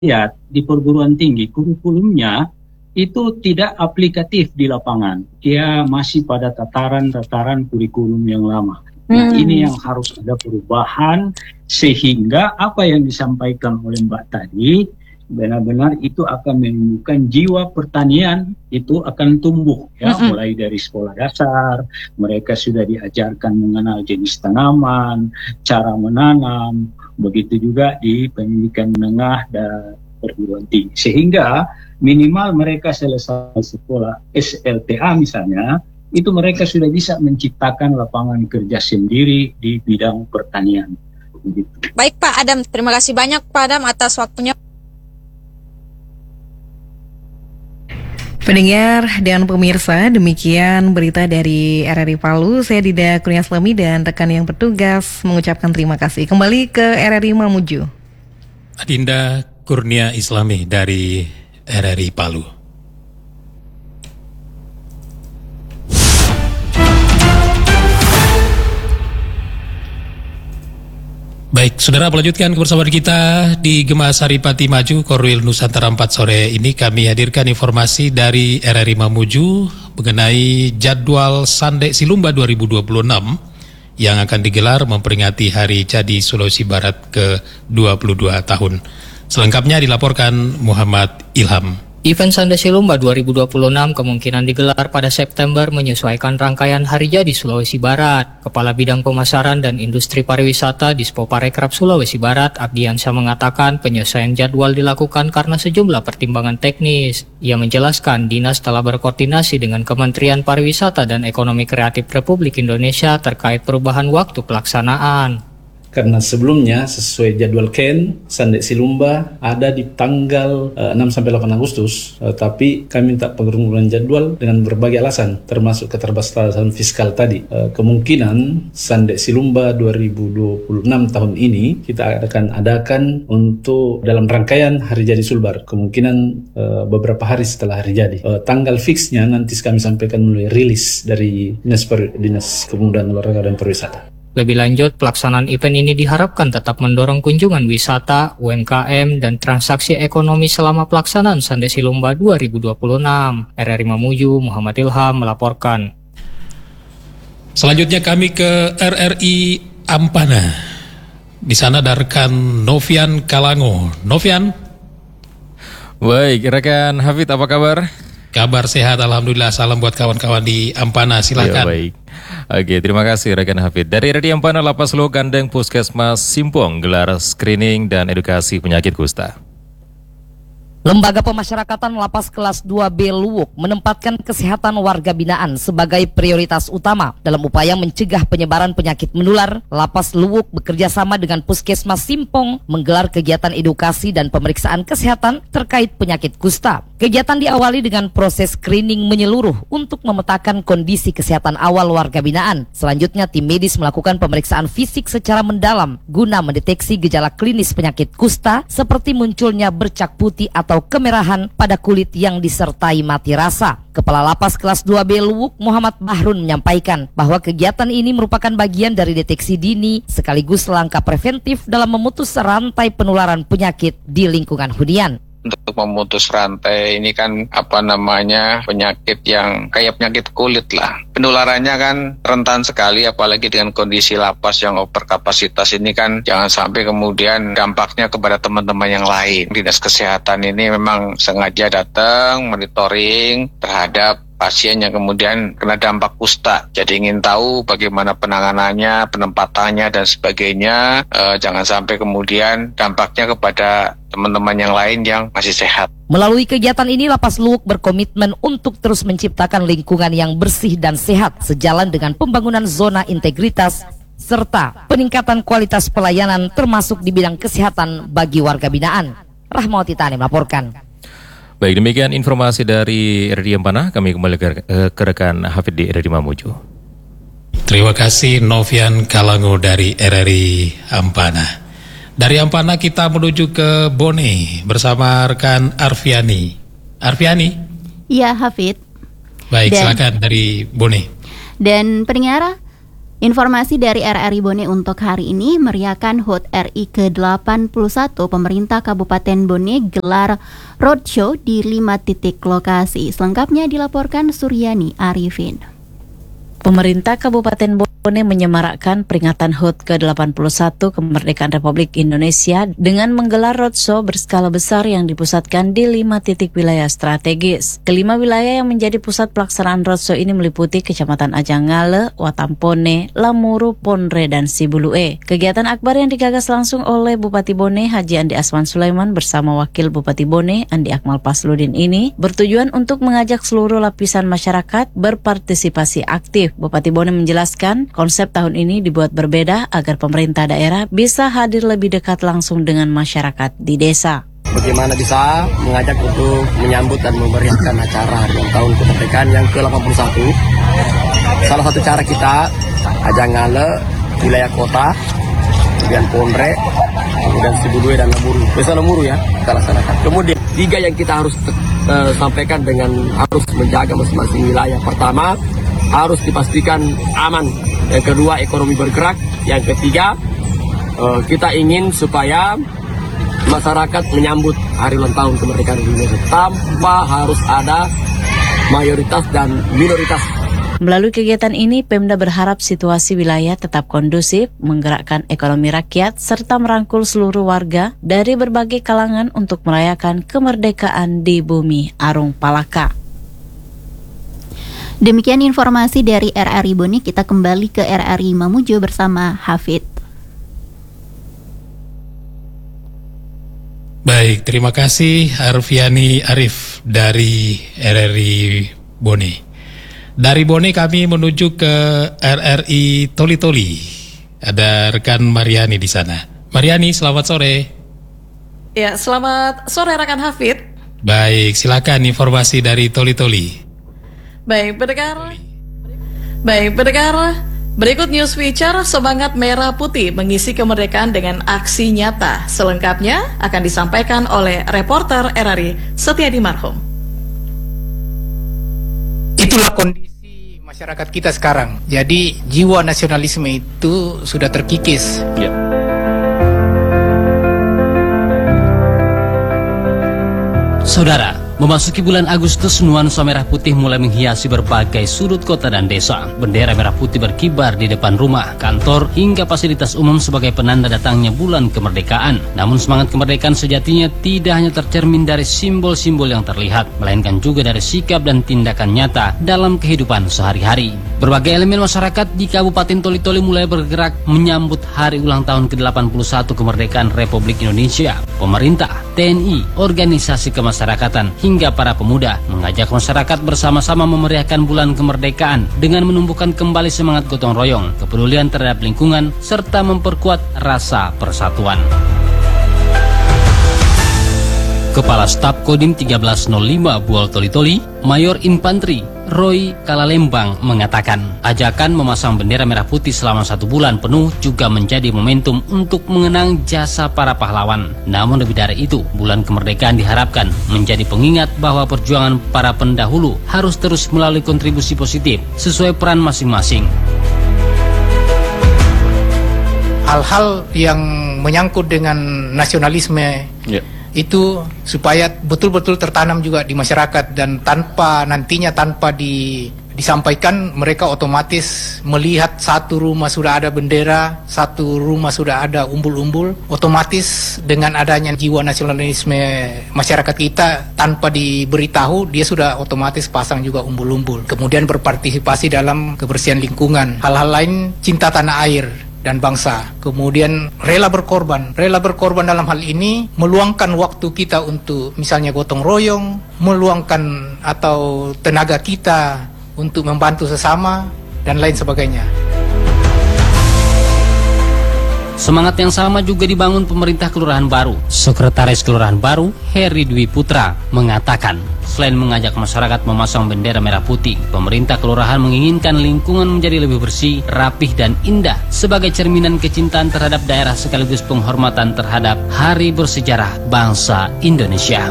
lihat di perguruan tinggi kurikulumnya itu tidak aplikatif di lapangan. Dia masih pada tataran kurikulum yang lama. Nah, ini yang harus ada perubahan sehingga apa yang disampaikan oleh Mbak tadi benar-benar itu akan menunjukkan jiwa pertanian itu akan tumbuh ya, mulai dari sekolah dasar mereka sudah diajarkan mengenal jenis tanaman, cara menanam, begitu juga di pendidikan menengah dan perguruan tinggi, sehingga minimal mereka selesai sekolah SLTA misalnya, itu mereka sudah bisa menciptakan lapangan kerja sendiri di bidang pertanian. Begitu. Baik Pak Adam, terima kasih banyak Pak Adam atas waktunya. Pendengar dan pemirsa, demikian berita dari RRI Palu. Saya Dida Kurniaslami dan rekan yang bertugas mengucapkan terima kasih. Kembali ke RRI Mamuju. Adinda Kurnia Islami dari RRI Palu. Baik, saudara, melanjutkan kebersamaan kita di Gema Saripati Maju, Korwil Nusantara 4 sore ini kami hadirkan informasi dari RRI Mamuju mengenai jadwal Sande Silumba 2026 yang akan digelar memperingati Hari Jadi Sulawesi Barat ke-22 tahun. Selengkapnya dilaporkan Muhammad Ilham. Event Sande Silumba 2026 kemungkinan digelar pada September menyesuaikan rangkaian Hari Jadi Sulawesi Barat. Kepala Bidang Pemasaran dan Industri Pariwisata Dispoparekraf Sulawesi Barat, Abdiansyah, mengatakan penyesuaian jadwal dilakukan karena sejumlah pertimbangan teknis. Ia menjelaskan dinas telah berkoordinasi dengan Kementerian Pariwisata dan Ekonomi Kreatif Republik Indonesia terkait perubahan waktu pelaksanaan. Karena sebelumnya sesuai jadwal KEN, Sande Silumba ada di tanggal 6-8 Agustus, tapi kami minta pengurangan jadwal dengan berbagai alasan, termasuk keterbatasan fiskal tadi. Kemungkinan Sande Silumba 2026 tahun ini kita akan adakan untuk dalam rangkaian Hari Jadi Sulbar, kemungkinan beberapa hari setelah Hari Jadi. Tanggal fixnya nanti kami sampaikan melalui rilis dari Dinas Kepemudaan Olahraga dan Pariwisata. Lebih lanjut, pelaksanaan event ini diharapkan tetap mendorong kunjungan wisata, UMKM, dan transaksi ekonomi selama pelaksanaan Sande Silumba 2026. RRI Mamuju, Muhammad Ilham melaporkan. Selanjutnya kami ke RRI Ampana. Di sana ada rekan Novian Kalango. Novian? Baik, rekan Hafid, apa kabar? Kabar sehat, alhamdulillah. Salam buat kawan-kawan di Ampana, silakan. Ya, baik. Oke, terima kasih rekan Hafid. Dari RRI Ampana, Lapas Luwuk gandeng Puskesmas Simpong gelar screening dan edukasi penyakit kusta. Lembaga Pemasyarakatan Lapas Kelas 2B Luwuk menempatkan kesehatan warga binaan sebagai prioritas utama dalam upaya mencegah penyebaran penyakit menular. Lapas Luwuk bekerja sama dengan Puskesmas Simpong menggelar kegiatan edukasi dan pemeriksaan kesehatan terkait penyakit kusta. Kegiatan diawali dengan proses screening menyeluruh untuk memetakan kondisi kesehatan awal warga binaan. Selanjutnya tim medis melakukan pemeriksaan fisik secara mendalam guna mendeteksi gejala klinis penyakit kusta seperti munculnya bercak putih atau kemerahan pada kulit yang disertai mati rasa. Kepala Lapas Kelas 2B Luwuk Muhammad Bahrun menyampaikan bahwa kegiatan ini merupakan bagian dari deteksi dini sekaligus langkah preventif dalam memutus rantai penularan penyakit di lingkungan hunian. Untuk memutus rantai ini kan penyakit yang kayak penyakit kulit lah. Penularannya kan rentan sekali, apalagi dengan kondisi lapas yang overkapasitas ini kan jangan sampai kemudian dampaknya kepada teman-teman yang lain. Dinas Kesehatan ini memang sengaja datang monitoring terhadap pasien yang kemudian kena dampak kusta. Jadi ingin tahu bagaimana penanganannya, penempatannya dan sebagainya. Jangan sampai kemudian dampaknya kepada teman-teman yang lain yang masih sehat. Melalui kegiatan ini, Lapas Luwuk berkomitmen untuk terus menciptakan lingkungan yang bersih dan sehat sejalan dengan pembangunan zona integritas serta peningkatan kualitas pelayanan termasuk di bidang kesehatan bagi warga binaan. Rahmawati Tani melaporkan. Baik, demikian informasi dari RRI Ampana. Kami kembali ke rekan Hafid di RRI Mamuju. Terima kasih Novian Kalango dari RRI Ampana. Dari Ampana kita menuju ke Bone bersama rekan Arfiani. Arfiani? Iya, Hafid. Baik, silakan dari Bone. Dan pendengar, Informasi dari RRI Bone untuk hari ini, meriahkan HUT RI ke-81, pemerintah Kabupaten Bone gelar roadshow di 5 titik lokasi. Selengkapnya dilaporkan Suryani Arifin. Pemerintah Kabupaten Bone menyemarakkan peringatan HUT ke-81 kemerdekaan Republik Indonesia dengan menggelar roadshow berskala besar yang dipusatkan di 5 titik wilayah strategis. Kelima wilayah yang menjadi pusat pelaksanaan roadshow ini meliputi Kecamatan Ajangale, Watampone, Lamuru, Pondre, dan Sibulue. Kegiatan akbar yang digagas langsung oleh Bupati Bone Haji Andi Aswan Sulaiman bersama Wakil Bupati Bone Andi Akmal Pasludin ini bertujuan untuk mengajak seluruh lapisan masyarakat berpartisipasi aktif. Bupati Bone menjelaskan konsep tahun ini dibuat berbeda agar pemerintah daerah bisa hadir lebih dekat langsung dengan masyarakat di desa. Bagaimana bisa mengajak untuk menyambut dan memeriahkan acara ulang tahun kemerdekaan yang ke-81. Salah satu cara kita Ajangale, wilayah kota, kemudian Pondre, kemudian Sibulue dan Lamuru. Biasa Lamuru ya, kita laksanakan. Kemudian 3 yang kita harus sampaikan dengan harus menjaga masing-masing wilayah. Pertama, harus dipastikan aman. Yang kedua, ekonomi bergerak. Yang ketiga, kita ingin supaya masyarakat menyambut hari ulang tahun kemerdekaan Indonesia tanpa harus ada mayoritas dan minoritas. Melalui kegiatan ini, Pemda berharap situasi wilayah tetap kondusif, menggerakkan ekonomi rakyat, serta merangkul seluruh warga dari berbagai kalangan untuk merayakan kemerdekaan di bumi Arung Palaka. Demikian informasi dari RRI Bone, kita kembali ke RRI Mamuju bersama Hafid. Baik, terima kasih Arfiani Arif dari RRI Bone. Dari Bone kami menuju ke RRI Toli-Toli. Ada rekan Mariani di sana. Mariani, selamat sore. Ya, selamat sore rekan Hafid. Baik, silakan informasi dari Toli-Toli. Baik, pendengar, berikut news feature Semangat Merah Putih mengisi kemerdekaan dengan aksi nyata. Selengkapnya akan disampaikan oleh reporter RRI Setiadi Marhum. Itulah kondisi masyarakat kita sekarang. Jadi jiwa nasionalisme itu sudah terkikis. Ya. Saudara, memasuki bulan Agustus, nuansa merah putih mulai menghiasi berbagai sudut kota dan desa. Bendera merah putih berkibar di depan rumah, kantor, hingga fasilitas umum sebagai penanda datangnya bulan kemerdekaan. Namun semangat kemerdekaan sejatinya tidak hanya tercermin dari simbol-simbol yang terlihat, melainkan juga dari sikap dan tindakan nyata dalam kehidupan sehari-hari. Berbagai elemen masyarakat di Kabupaten Toli-Toli mulai bergerak menyambut hari ulang tahun ke-81 kemerdekaan Republik Indonesia. Pemerintah, TNI, organisasi kemasyarakatan, hingga para pemuda mengajak masyarakat bersama-sama memeriahkan bulan kemerdekaan dengan menumbuhkan kembali semangat gotong royong, kepedulian terhadap lingkungan, serta memperkuat rasa persatuan. Kepala Staf Kodim 1305 Buol Toli-Toli, Mayor Infantri Roy Kalalembang mengatakan, ajakan memasang bendera merah putih selama 1 bulan penuh juga menjadi momentum untuk mengenang jasa para pahlawan. Namun lebih dari itu, bulan kemerdekaan diharapkan menjadi pengingat bahwa perjuangan para pendahulu harus terus melalui kontribusi positif sesuai peran masing-masing. Hal-hal yang menyangkut dengan nasionalisme itu supaya betul-betul tertanam juga di masyarakat, dan tanpa disampaikan, mereka otomatis melihat satu rumah sudah ada bendera, satu rumah sudah ada umbul-umbul, otomatis dengan adanya jiwa nasionalisme masyarakat kita tanpa diberitahu, dia sudah otomatis pasang juga umbul-umbul. Kemudian berpartisipasi dalam kebersihan lingkungan, hal-hal lain, cinta tanah air dan bangsa. Kemudian rela berkorban dalam hal ini meluangkan waktu kita untuk misalnya gotong royong, meluangkan atau tenaga kita untuk membantu sesama dan lain sebagainya. Semangat yang sama juga dibangun pemerintah Kelurahan Baru. Sekretaris Kelurahan Baru, Heri Dwi Putra, mengatakan, selain mengajak masyarakat memasang bendera merah putih, pemerintah Kelurahan menginginkan lingkungan menjadi lebih bersih, rapih, dan indah sebagai cerminan kecintaan terhadap daerah sekaligus penghormatan terhadap Hari Bersejarah Bangsa Indonesia.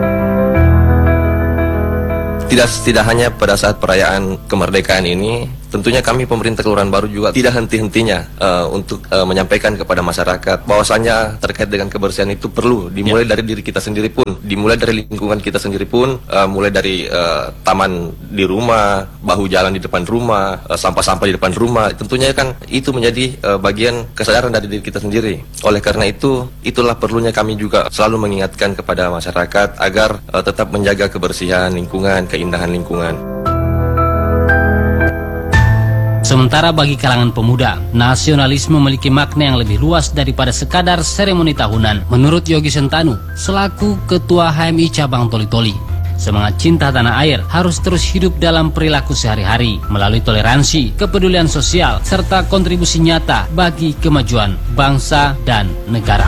Tidak hanya pada saat perayaan kemerdekaan ini, tentunya kami pemerintah Kelurahan Baru juga tidak henti-hentinya untuk menyampaikan kepada masyarakat bahwasanya terkait dengan kebersihan itu perlu dimulai dari diri kita sendiri pun, dimulai dari lingkungan kita sendiri pun, mulai dari taman di rumah, bahu jalan di depan rumah, sampah-sampah di depan rumah. Tentunya kan itu menjadi bagian kesadaran dari diri kita sendiri. Oleh karena itu, itulah perlunya kami juga selalu mengingatkan kepada masyarakat agar tetap menjaga kebersihan lingkungan, keindahan lingkungan. Sementara bagi kalangan pemuda, nasionalisme memiliki makna yang lebih luas daripada sekadar seremoni tahunan. Menurut Yogi Sentanu, selaku Ketua HMI Cabang Toli-Toli, semangat cinta tanah air harus terus hidup dalam perilaku sehari-hari melalui toleransi, kepedulian sosial, serta kontribusi nyata bagi kemajuan bangsa dan negara.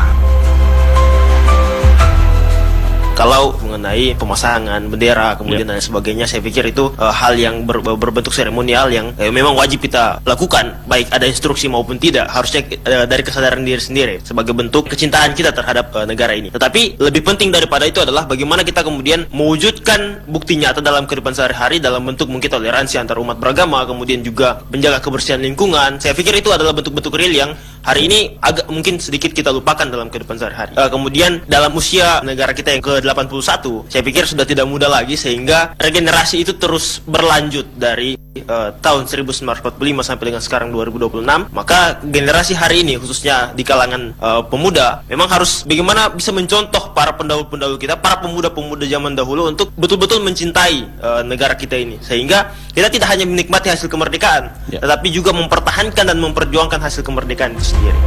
Kalau mengenai pemasangan bendera kemudian dan sebagainya, saya pikir itu hal yang berbentuk seremonial yang memang wajib kita lakukan, baik ada instruksi maupun tidak, harusnya dari kesadaran diri sendiri sebagai bentuk kecintaan kita terhadap negara ini. Tetapi lebih penting daripada itu adalah bagaimana kita kemudian mewujudkan bukti nyata dalam kehidupan sehari-hari dalam bentuk mungkin toleransi antar umat beragama, kemudian juga menjaga kebersihan lingkungan. Saya pikir itu adalah bentuk-bentuk real yang hari ini agak mungkin sedikit kita lupakan dalam kehidupan sehari-hari. Kemudian dalam usia negara kita yang ke-81, saya pikir sudah tidak muda lagi, sehingga regenerasi itu terus berlanjut dari tahun 1945 sampai dengan sekarang 2026. Maka generasi hari ini khususnya di kalangan pemuda memang harus bagaimana bisa mencontoh para pendahulu-pendahulu kita, para pemuda-pemuda zaman dahulu untuk betul-betul mencintai negara kita ini, sehingga kita tidak hanya menikmati hasil kemerdekaan, tetapi juga mempertahankan dan memperjuangkan hasil kemerdekaan itu sendiri.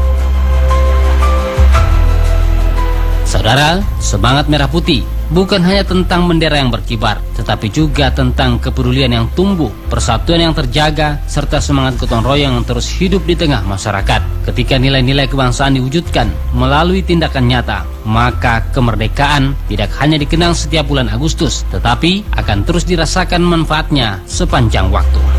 Saudara, semangat merah putih bukan hanya tentang bendera yang berkibar, tetapi juga tentang kepedulian yang tumbuh, persatuan yang terjaga, serta semangat gotong royong yang terus hidup di tengah masyarakat. Ketika nilai-nilai kebangsaan diwujudkan melalui tindakan nyata, maka kemerdekaan tidak hanya dikenang setiap bulan Agustus, tetapi akan terus dirasakan manfaatnya sepanjang waktu.